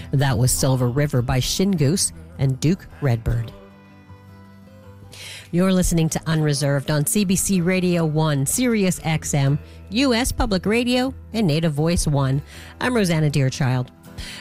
That was Silver River by Shingoose and Duke Redbird. You're listening to Unreserved on CBC Radio 1, Sirius XM, U.S. Public Radio, and Native Voice 1. I'm Rosanna Deerchild.